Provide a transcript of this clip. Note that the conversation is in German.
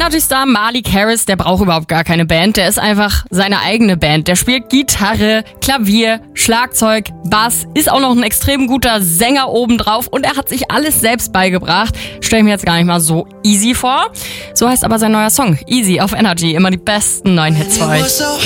Energy-Star Malik Harris, der braucht überhaupt gar keine Band. Der ist einfach seine eigene Band. Der spielt Gitarre, Klavier, Schlagzeug, Bass, ist auch noch ein extrem guter Sänger obendrauf und er hat sich alles selbst beigebracht. Stell ich mir jetzt gar nicht mal so easy vor. So heißt aber sein neuer Song. Easy auf Energy. Immer die besten neuen Hits für euch.